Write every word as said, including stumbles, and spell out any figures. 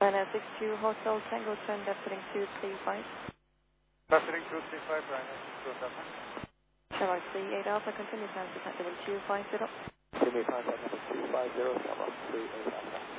Ryanair six two Hotel Tango ten, departing two three five. Departing two three five, Ryanair six two Hotel. Shall I see eight Alpha, continue time to level two five zero. Continue contact number two five zero, Shalom three eight Alpha.